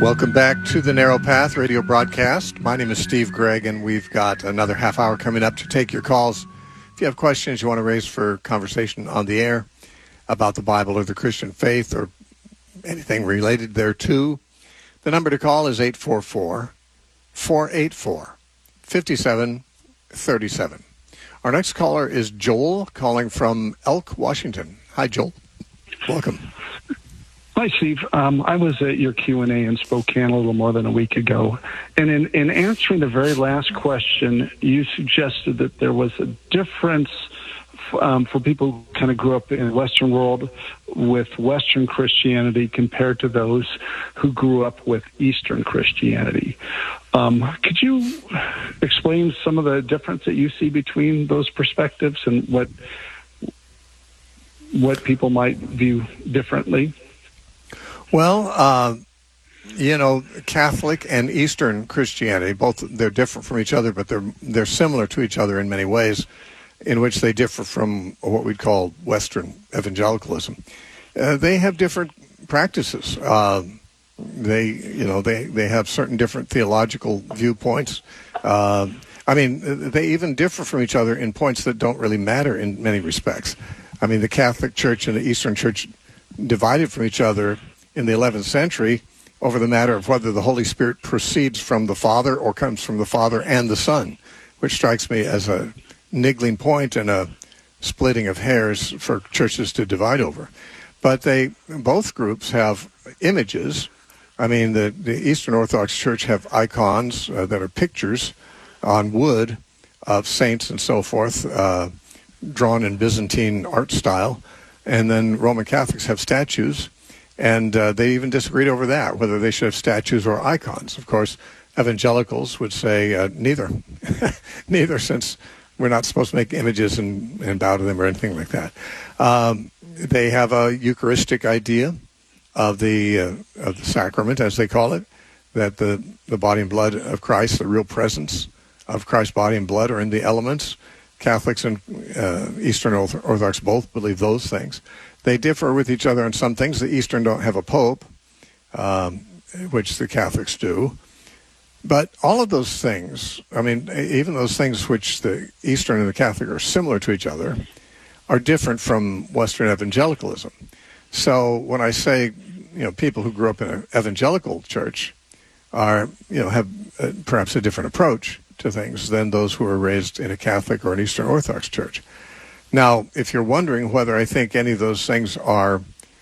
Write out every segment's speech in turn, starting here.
Welcome back to the Narrow Path radio broadcast. My name is Steve Gregg, and we've got another half hour coming up to take your calls. If you have questions you want to raise for conversation on the air about the Bible or the Christian faith or anything related thereto, the number to call is 844-484-5737. Our next caller is Joel, calling from Elk, Washington. Hi, Joel. Welcome. Hi, Steve. I was at your Q&A in Spokane a little more than a week ago, and in answering the very last question, you suggested that there was a difference for people who kind of grew up in the Western world with Western Christianity compared to those who grew up with Eastern Christianity. Could you explain some of the difference that you see between those perspectives and what people might view differently? Well, Catholic and Eastern Christianity, they're different from each other, but they're similar to each other in many ways, in which they differ from what we'd call Western evangelicalism. They have different practices. They have certain different theological viewpoints. They even differ from each other in points that don't really matter in many respects. I mean, the Catholic Church and the Eastern Church divided from each other in the 11th century over the matter of whether the Holy Spirit proceeds from the Father or comes from the Father and the Son, which strikes me as a niggling point and a splitting of hairs for churches to divide over. But both groups have images. I mean, the Eastern Orthodox Church have icons that are pictures on wood of saints and so forth, drawn in Byzantine art style. And then Roman Catholics have statues. And they even disagreed over that, whether they should have statues or icons. Of course, evangelicals would say neither. Neither, since we're not supposed to make images and bow to them or anything like that. They have a Eucharistic idea of the sacrament, as they call it, that the body and blood of Christ, the real presence of Christ's body and blood, are in the elements. Catholics and Eastern Orthodox both believe those things. They differ with each other on some things. The Eastern don't have a pope, which the Catholics do. But all of those things, I mean, even those things which the Eastern and the Catholic are similar to each other, are different from Western evangelicalism. So when I say, people who grew up in an evangelical church have perhaps a different approach to things than those who were raised in a Catholic or an Eastern Orthodox church. Now, if you're wondering whether I think any of those things are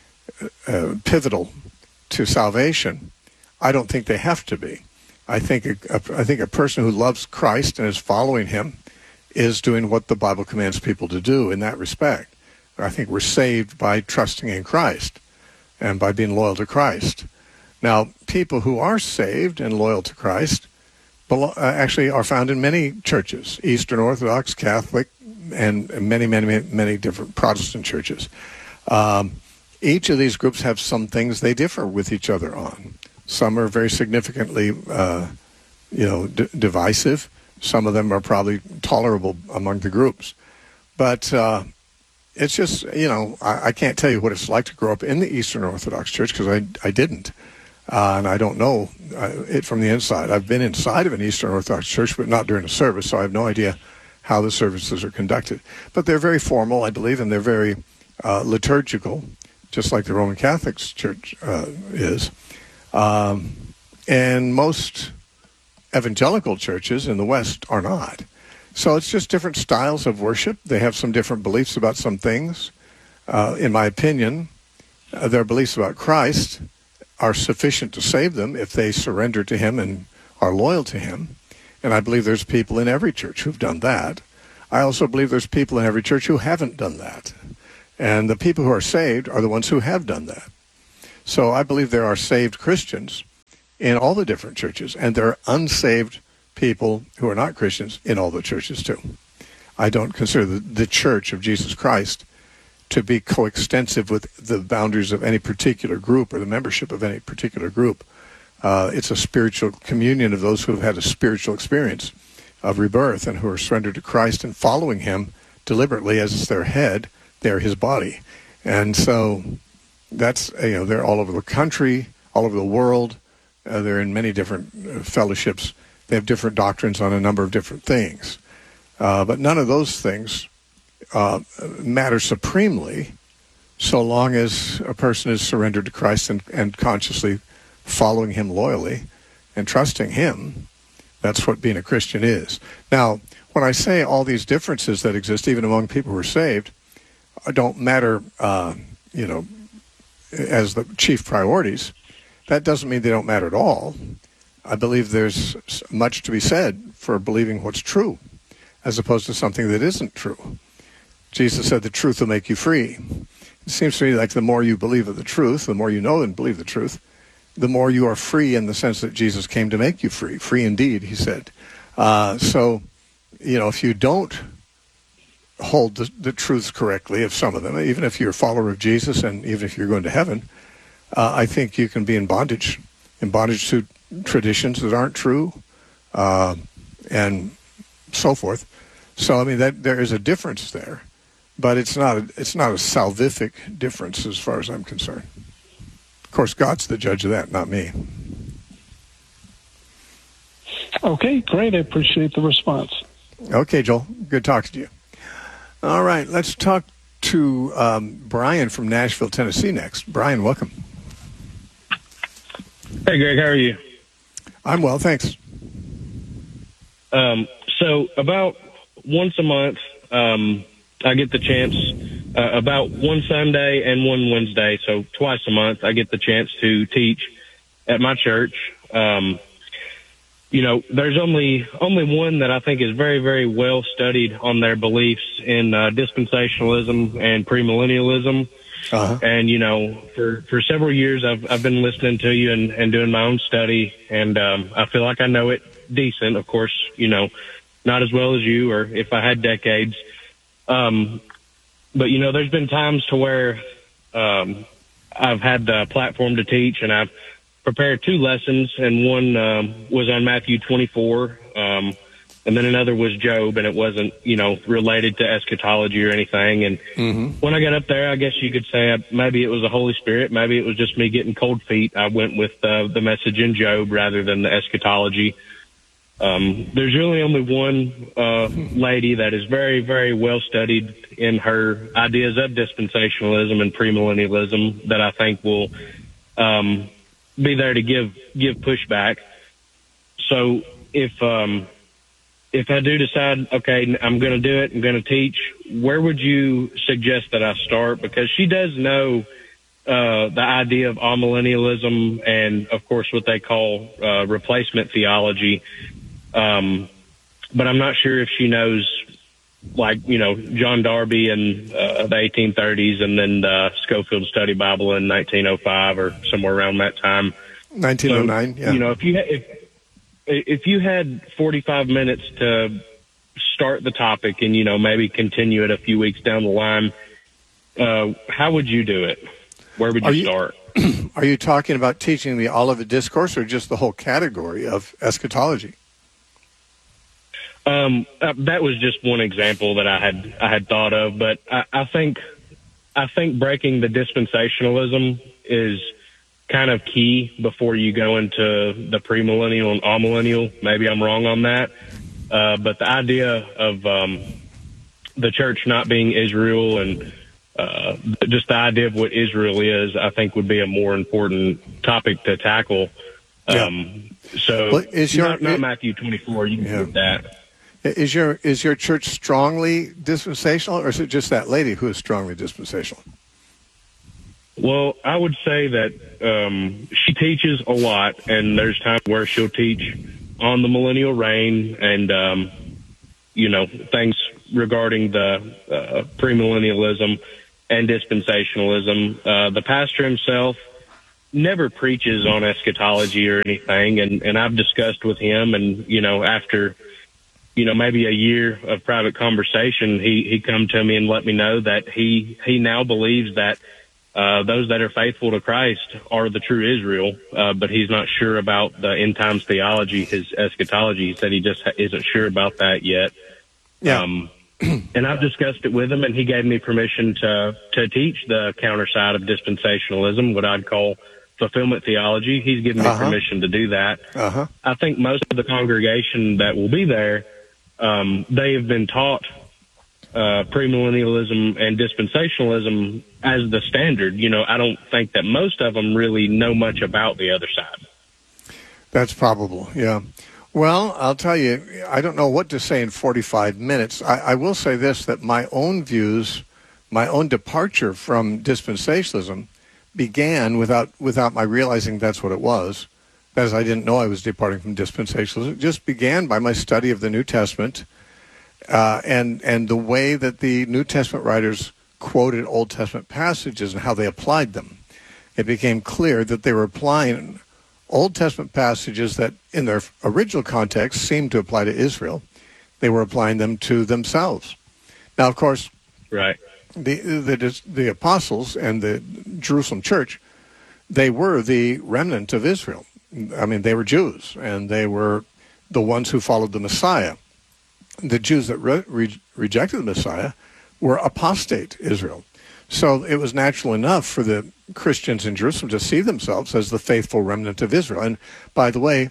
pivotal to salvation, I don't think they have to be. I think a person who loves Christ and is following him is doing what the Bible commands people to do in that respect. I think we're saved by trusting in Christ and by being loyal to Christ. Now, people who are saved and loyal to Christ actually are found in many churches, Eastern Orthodox, Catholic, and many, many, many different Protestant churches. Each of these groups have some things they differ with each other on. Some are very significantly, divisive. Some of them are probably tolerable among the groups. But it's just, I can't tell you what it's like to grow up in the Eastern Orthodox Church because I didn't. And I don't know it from the inside. I've been inside of an Eastern Orthodox church, but not during a service, so I have no idea how the services are conducted. But they're very formal, I believe, and they're very liturgical, just like the Roman Catholic Church is. And most evangelical churches in the West are not. So it's just different styles of worship. They have some different beliefs about some things. In my opinion, their beliefs about Christ are sufficient to save them if they surrender to him and are loyal to him. And I believe there's people in every church who've done that. I also believe there's people in every church who haven't done that. And the people who are saved are the ones who have done that. So I believe there are saved Christians in all the different churches, and there are unsaved people who are not Christians in all the churches too. I don't consider the Church of Jesus Christ to be coextensive with the boundaries of any particular group or the membership of any particular group. It's a spiritual communion of those who have had a spiritual experience of rebirth and who are surrendered to Christ and following him deliberately as their head. They're his body. And so that's, they're all over the country, all over the world. They're in many different fellowships. They have different doctrines on a number of different things. But none of those things matter supremely so long as a person is surrendered to Christ and consciously following him loyally and trusting him. That's what being a Christian is. Now, when I say all these differences that exist, even among people who are saved, don't matter, as the chief priorities, that doesn't mean they don't matter at all. I believe there's much to be said for believing what's true, as opposed to something that isn't true. Jesus said the truth will make you free. It seems to me like the more you believe of the truth, the more you know and believe the truth, the more you are free in the sense that Jesus came to make you free. Free indeed, he said. So, if you don't hold the truths correctly of some of them, even if you're a follower of Jesus and even if you're going to heaven, I think you can be in bondage to traditions that aren't true, and so forth. So, I mean, that there is a difference there, but it's not a salvific difference as far as I'm concerned. Of course, God's the judge of that, not me. Okay, great. I appreciate the response. Okay, Joel. Good talking to you. All right, let's talk to Brian from Nashville, Tennessee next. Brian, welcome. Hey, Greg, how are you? I'm well, thanks. So about once a month, I get the chance, about one Sunday and one Wednesday, so twice a month, I get the chance to teach at my church. There's only one that I think is very, very well studied on their beliefs in dispensationalism and premillennialism. Uh-huh. And, for several years, I've been listening to you and doing my own study, and I feel like I know it decent. Of course, not as well as you or if I had decades. But, there's been times to where I've had the platform to teach, and I've prepared two lessons, and one was on Matthew 24, and then another was Job, and it wasn't, related to eschatology or anything. And when I got up there, I guess you could say maybe it was the Holy Spirit, maybe it was just me getting cold feet. I went with the message in Job rather than the eschatology. There's really only one lady that is very, very well studied in her ideas of dispensationalism and premillennialism that I think will be there to give pushback. So if I do decide, okay, I'm going to do it, I'm going to teach, where would you suggest that I start? Because she does know the idea of amillennialism and, of course, what they call replacement theology. But I'm not sure if she knows, John Darby in the 1830s and then the Scofield Study Bible in 1905 or somewhere around that time. 1909, so, yeah. If you had 45 minutes to start the topic and, maybe continue it a few weeks down the line, how would you do it? Where would you start? Are you talking about teaching the Olivet Discourse or just the whole category of eschatology? That was just one example that I had thought of, but I think breaking the dispensationalism is kind of key before you go into the premillennial and amillennial. Maybe I'm wrong on that, but the idea of the church not being Israel and just the idea of what Israel is, I think would be a more important topic to tackle. Yeah. So not Matthew 24. You can do that. Is your church strongly dispensational, or is it just that lady who is strongly dispensational? Well, I would say that she teaches a lot, and there's times where she'll teach on the millennial reign and, things regarding the premillennialism and dispensationalism. The pastor himself never preaches on eschatology or anything, and I've discussed with him, and, after maybe a year of private conversation, he come to me and let me know that he now believes that those that are faithful to Christ are the true Israel, but he's not sure about the end times theology, his eschatology. He said he just isn't sure about that yet. Yeah. And I've discussed it with him, and he gave me permission to teach the counter side of dispensationalism, what I'd call fulfillment theology. He's given me permission to do that. I think most of the congregation that will be there, they have been taught premillennialism and dispensationalism as the standard. I don't think that most of them really know much about the other side. That's probable, yeah. Well, I'll tell you, I don't know what to say in 45 minutes. I will say this, that my own views, my own departure from dispensationalism began without my realizing that's what it was. That is, I didn't know I was departing from dispensationalism. It just began by my study of the New Testament and the way that the New Testament writers quoted Old Testament passages and how they applied them. It became clear that they were applying Old Testament passages that in their original context seemed to apply to Israel. They were applying them to themselves. Now, of course, right. The apostles and the Jerusalem church, they were the remnant of Israel. I mean, they were Jews, and they were the ones who followed the Messiah. The Jews that rejected the Messiah were apostate Israel. So it was natural enough for the Christians in Jerusalem to see themselves as the faithful remnant of Israel. And by the way,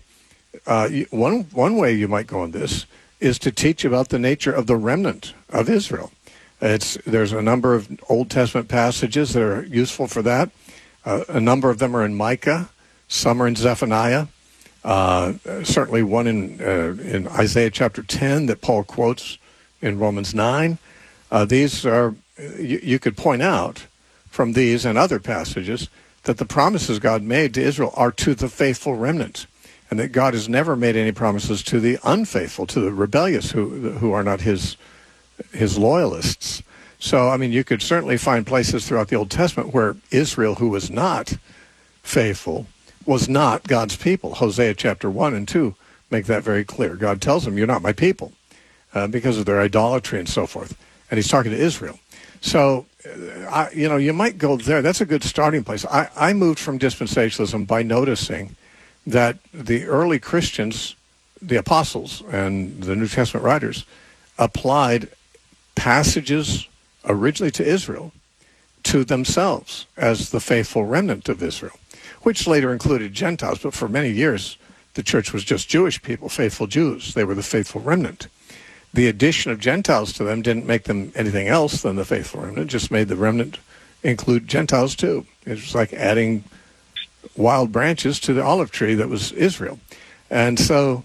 one way you might go on this is to teach about the nature of the remnant of Israel. There's a number of Old Testament passages that are useful for that. A number of them are in Micah. Some are in Zephaniah. Certainly one in Isaiah chapter 10 that Paul quotes in Romans 9. These are, you could point out from these and other passages that the promises God made to Israel are to the faithful remnant, and that God has never made any promises to the unfaithful, to the rebellious who are not his loyalists. So, I mean, you could certainly find places throughout the Old Testament where Israel, who was not faithful, was not God's people. Hosea chapter 1 and 2 make that very clear. God tells them, you're not my people because of their idolatry and so forth. And he's talking to Israel. So, you might go there. That's a good starting place. I moved from dispensationalism by noticing that the early Christians, the apostles and the New Testament writers, applied passages originally to Israel to themselves as the faithful remnant of Israel, which later included Gentiles. But for many years, the church was just Jewish people, faithful Jews. They were the faithful remnant. The addition of Gentiles to them didn't make them anything else than the faithful remnant, just made the remnant include Gentiles too. It was like adding wild branches to the olive tree that was Israel. And so,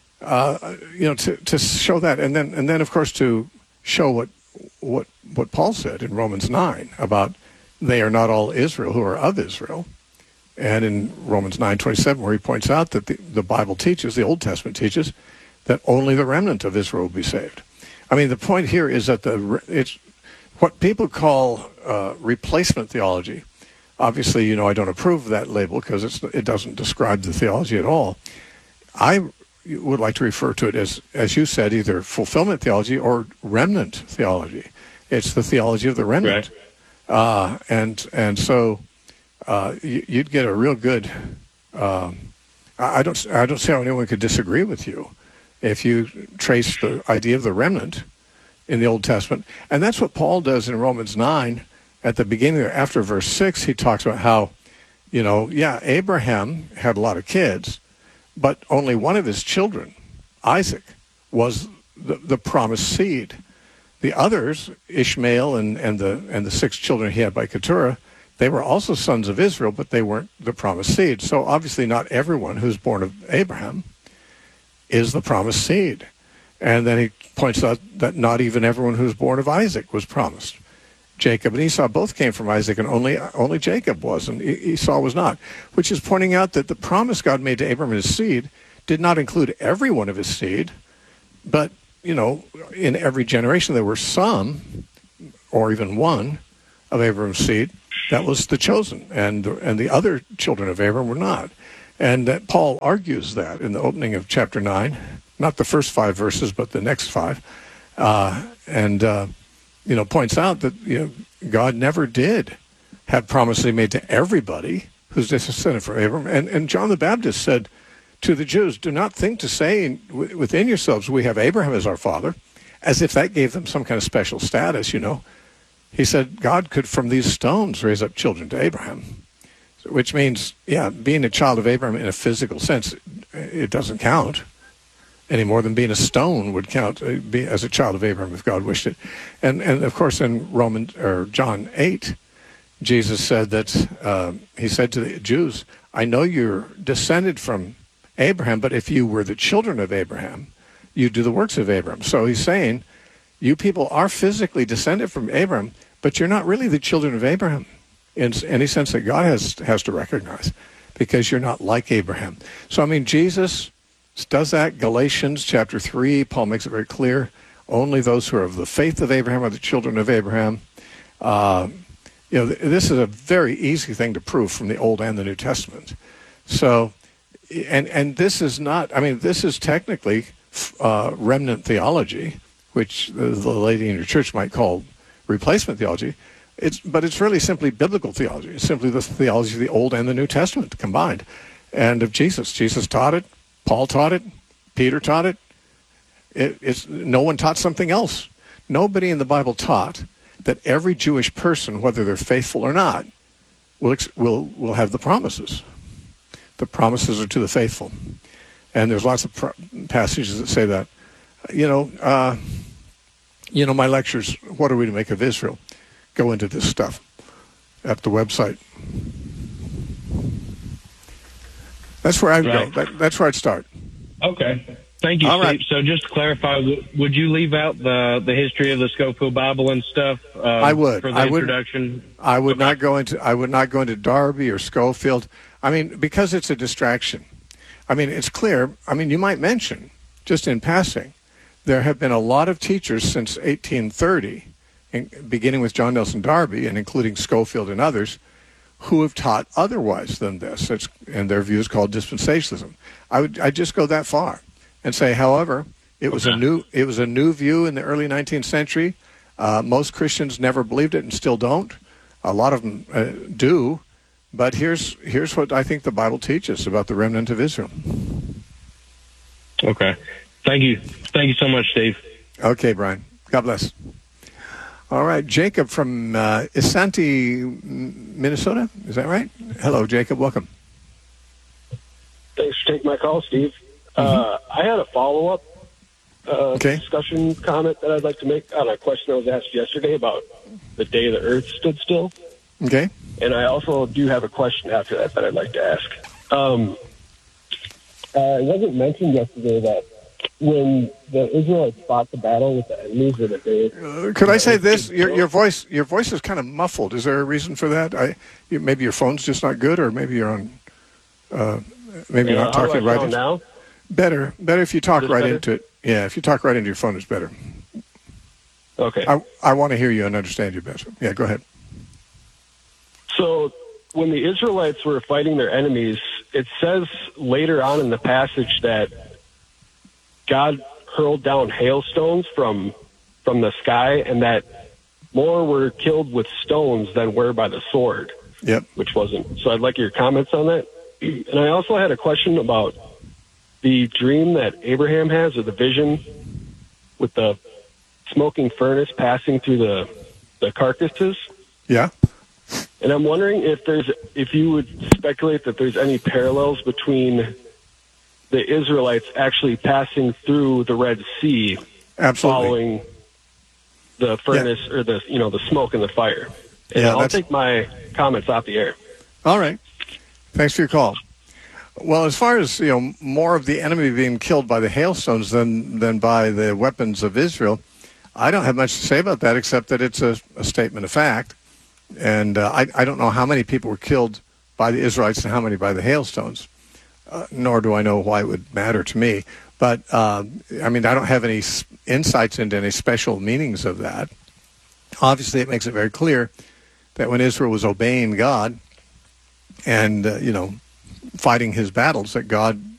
to show that, and then of course to show what Paul said in Romans 9 about they are not all Israel who are of Israel. And in Romans 9:27, where he points out that the Bible teaches, the Old Testament teaches, that only the remnant of Israel will be saved. I mean, the point here is that it's what people call replacement theology. Obviously, I don't approve of that label because it doesn't describe the theology at all. I would like to refer to it as you said, either fulfillment theology or remnant theology. It's the theology of the remnant. Right. And so you'd get a real good. I don't see how anyone could disagree with you if you trace the idea of the remnant in the Old Testament. And that's what Paul does in Romans 9 at the beginning, after verse 6. He talks about how, Abraham had a lot of kids, but only one of his children, Isaac, was the promised seed. The others, Ishmael and the 6 children he had by Keturah, they were also sons of Israel, but they weren't the promised seed. So obviously not everyone who's born of Abraham is the promised seed. And then he points out that not even everyone who's born of Isaac was promised. Jacob and Esau both came from Isaac, and only Jacob was, and Esau was not, which is pointing out that the promise God made to Abraham and his seed did not include every one of his seed, but, in every generation there were some, or even one, of Abraham's seed that was the chosen, and the other children of Abraham were not. And Paul argues that in the opening of chapter 9, not the first 5 verses, but the next 5, points out that God never did have promises he made to everybody who's descended from Abraham. And John the Baptist said to the Jews, do not think to say within yourselves, we have Abraham as our father, as if that gave them some kind of special status, He said God could from these stones raise up children to Abraham. which means, yeah, being a child of Abraham in a physical sense, it doesn't count any more than being a stone would count as a child of Abraham if God wished it. And of course, in John 8, Jesus said that he said to the Jews, "I know you're descended from Abraham, but if you were the children of Abraham, you do the works of Abraham." So he's saying, you people are physically descended from Abraham, but you're not really the children of Abraham in any sense that God has to recognize, because you're not like Abraham. So, I mean, Jesus does that. Galatians chapter 3, Paul makes it very clear, only those who are of the faith of Abraham are the children of Abraham. This is a very easy thing to prove from the Old and the New Testament. So, and this is not, I mean, this is technically remnant theology, which the lady in your church might call replacement theology. But it's really simply biblical theology. It's simply the theology of the Old and the New Testament combined, and of Jesus. Jesus taught it. Paul taught it. Peter taught it. No one taught something else. Nobody in the Bible taught that every Jewish person, whether they're faithful or not, will have the promises. The promises are to the faithful, and there's lots of passages that say that. My lectures, "What are we to make of Israel?" go into this stuff at the website. That's where I'd go. That's where I'd start. Okay. Thank you, All Steve. right. So just to clarify, would you leave out the history of the Scofield Bible and stuff? I would. For the introduction? I would not go into Darby or Scofield. I mean, because it's a distraction. I mean, it's clear. I mean, you might mention, just in passing, there have been a lot of teachers since 1830, beginning with John Nelson Darby and including Scofield and others, who have taught otherwise than this. And their view is called dispensationalism. I'd just go that far and say, however, it was a new view in the early 19th century. Most Christians never believed it and still don't. A lot of them do. But here's what I think the Bible teaches about the remnant of Israel. Okay. Thank you. Thank you so much, Steve. Okay, Brian. God bless. All right, Jacob from Isanti, Minnesota. Is that right? Hello, Jacob. Welcome. Thanks for taking my call, Steve. I had a follow-up discussion comment that I'd like to make on a question I was asked yesterday about the day the Earth stood still. Okay. And I also do have a question after that I'd like to ask. It wasn't mentioned yesterday that when the Israelites fought the battle with the enemies of the day. Could I say this? Your voice is kind of muffled. Is there a reason for that? Maybe your phone's just not good, or maybe you're on. Maybe you're not talking right into now. Better if you talk right better? into it. Yeah, if you talk right into your phone, it's better. Okay. I want to hear you and understand you better. Yeah, go ahead. So when the Israelites were fighting their enemies, it says later on in the passage that God hurled down hailstones from the sky, and that more were killed with stones than were by the sword. Yep. Which wasn't. So I'd like your comments on that. And I also had a question about the dream that Abraham has, or the vision with the smoking furnace passing through the carcasses. Yeah. And I'm wondering if you would speculate that there's any parallels between the Israelites actually passing through the Red Sea, Absolutely, following the furnace or the smoke and the fire. And Yeah, I'll take my comments off the air. All right. Thanks for your call. Well, as far as more of the enemy being killed by the hailstones than by the weapons of Israel, I don't have much to say about that except that it's a statement of fact. And I don't know how many people were killed by the Israelites and how many by the hailstones, nor do I know why it would matter to me. But, I don't have any insights into any special meanings of that. Obviously, it makes it very clear that when Israel was obeying God and, fighting his battles, that God